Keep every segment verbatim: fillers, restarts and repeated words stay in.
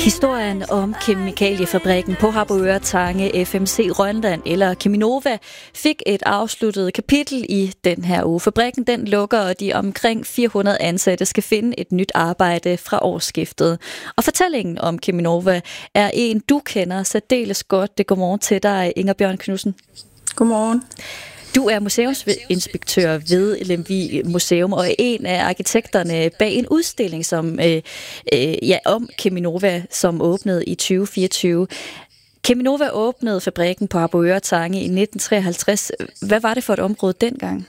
Historien om kemikaliefabrikken på Harboøre Tange, F M C Rønland eller Cheminova fik et afsluttet kapitel i den her uge. Fabrikken den lukker, og de omkring fire hundrede ansatte skal finde et nyt arbejde fra årsskiftet. Og fortællingen om Cheminova er en, du kender særdeles godt. Det godmorgen til dig, Inger Bjørn Knudsen. Godmorgen. Du er museumsinspektør ved Lemvig Museum og er en af arkitekterne bag en udstilling som, øh, øh, ja, om Cheminova, som åbnede i tyve fireogtyve. Cheminova åbnede fabrikken på Harboøre Tange i nitten treoghalvtreds. Hvad var det for et område dengang?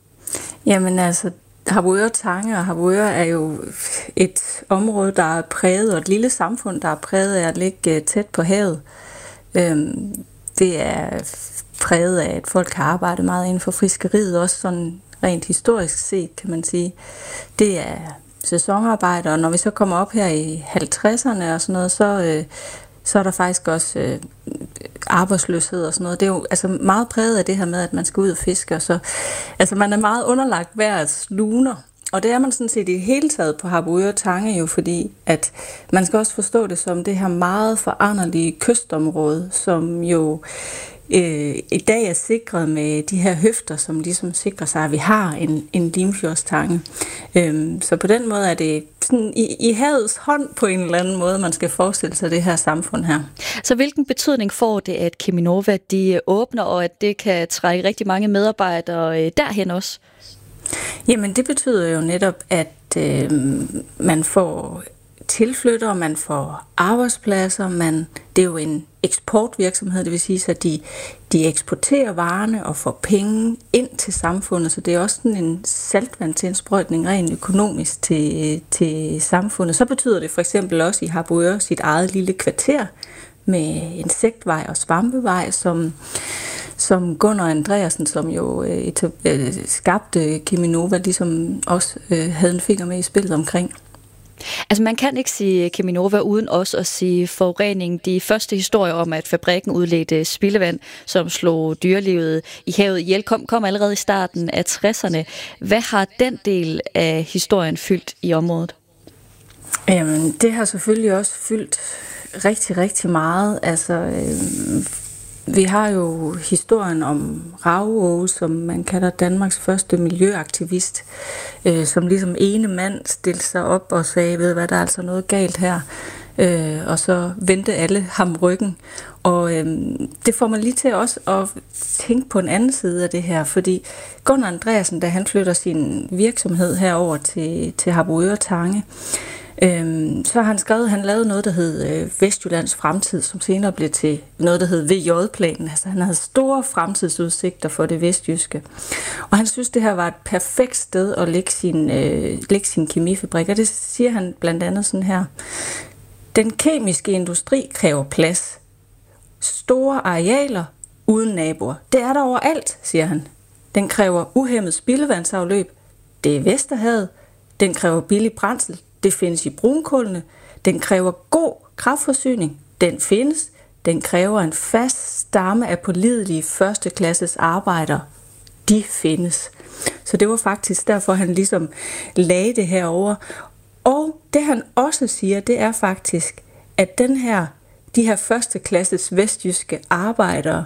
Jamen altså, Harboøre Tange og Harboøre er jo et område, der er præget, og et lille samfund, der er præget af at ligge tæt på havet. Øhm, det er præget af, at folk har arbejdet meget inden for fiskeriet, også sådan rent historisk set, kan man sige. Det er sæsonarbejde, og når vi så kommer op her i halvtredserne og sådan noget, så, øh, så er der faktisk også øh, arbejdsløshed og sådan noget. Det er jo altså meget præget af det her med, at man skal ud og fiske, og så, altså man er meget underlagt vejrets luner. Og det er man sådan set i det hele taget på Harboøre Tange jo, fordi at man skal også forstå det som det her meget foranderlige kystområde, som jo øh, i dag er sikret med de her høfter, som ligesom sikrer sig, at vi har en, en Limfjordstange. Øhm, så på den måde er det sådan i, i havets hånd på en eller anden måde, man skal forestille sig det her samfund her. Så hvilken betydning får det, at Cheminova de åbner, og at det kan trække rigtig mange medarbejdere derhen også? Jamen det betyder jo netop, at øh, man får tilflyttere, man får arbejdspladser, man, det er jo en eksportvirksomhed, det vil sige, at de, de eksporterer varerne og får penge ind til samfundet, så det er også sådan en saltvandsindsprøjtning rent økonomisk til, til samfundet. Så betyder det for eksempel også i Harboøre sit eget lille kvarter med insektvej og svampevej, som som Gunnar Andreasen, som jo øh, øh, skabte Cheminova, ligesom også øh, havde en finger med i spillet omkring. Altså man kan ikke sige Cheminova uden også at sige forurening. De første historier om, at fabrikken udledte spildevand, som slog dyrelivet i havet ihjel, kom, kom allerede i starten af tresserne. Hvad har den del af historien fyldt i området? Jamen, det har selvfølgelig også fyldt rigtig, rigtig meget. Altså øh, vi har jo historien om Rav-Aage, som man kalder Danmarks første miljøaktivist, øh, som ligesom ene mand stillede sig op og sagde, ved hvad, der er altså noget galt her. Øh, og så vendte alle ham ryggen. Og øh, det får mig lige til også at tænke på en anden side af det her, fordi Gunnar Andreasen, da han flytter sin virksomhed herover til, til Harboøre Tange, Øhm, så har han skrevet, at han lavede noget, der hed øh, Vestjyllands Fremtid, som senere blev til noget, der hed V J-planen. Altså han havde store fremtidsudsigter for det vestjyske. Og han synes, det her var et perfekt sted at lægge sin, øh, lægge sin kemifabrik. Og det siger han blandt andet sådan her. Den kemiske industri kræver plads. Store arealer uden naboer. Det er der overalt, siger han. Den kræver uhæmmet spildevandsafløb. Det er Vesterhavet. Den kræver billig brændsel. Det findes i brunkålene. Den kræver god kraftforsyning. Den findes. Den kræver en fast stamme af pålidelige førsteklasses arbejdere. De findes. Så det var faktisk derfor, han ligesom lagde det herover. Og det han også siger, det er faktisk, at den her, de her førsteklasses vestjyske arbejdere,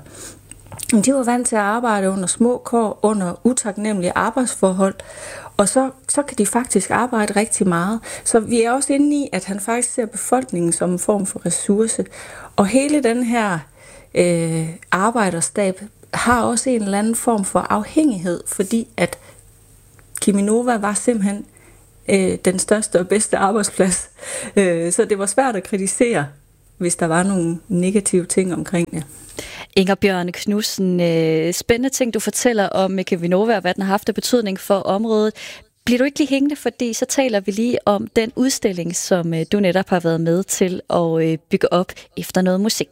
de var vant til at arbejde under små kår, under utaknemmelige arbejdsforhold, og så, så kan de faktisk arbejde rigtig meget. Så vi er også inde i, at han faktisk ser befolkningen som en form for ressource. Og hele den her øh, arbejderstab har også en eller anden form for afhængighed, fordi at Cheminova var simpelthen øh, den største og bedste arbejdsplads. Øh, så det var svært at kritisere, hvis der var nogle negative ting omkring det. Inger Bjørn Knudsen, spændende ting, du fortæller om Cheminova og hvad den har haft af betydning for området. Bliver du ikke lige hængende, fordi så taler vi lige om den udstilling, som du netop har været med til at bygge op efter noget musik.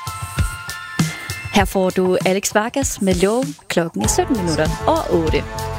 Her får du Alex Vargas med Love. Klokken er sytten minutter og otte.